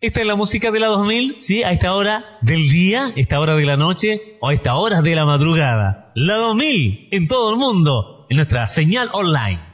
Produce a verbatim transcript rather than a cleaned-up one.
Esta es la música de la dos mil, sí, a esta hora del día, esta hora de la noche o a esta hora de la madrugada. La dos mil en todo el mundo, en nuestra señal online.